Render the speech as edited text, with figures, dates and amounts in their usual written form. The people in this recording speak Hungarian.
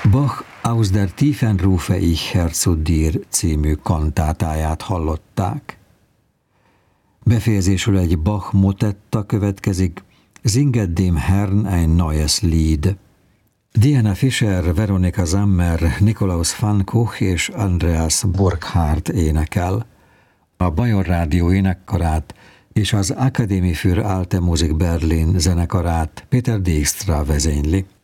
Bach Aus der Tiefen rufe ich Herr zu dir című kantátáját hallották. Befejezésül egy Bach motetta következik, Singet dem Herrn ein neues Lied. Diana Fischer, Veronika Zammer, Nikolaus van Koch és Andreas Burkhardt énekel. A Bajor Rádió énekkarát és az Akademie für Alte Musik Berlin zenekarát Peter Dijkstra vezényli.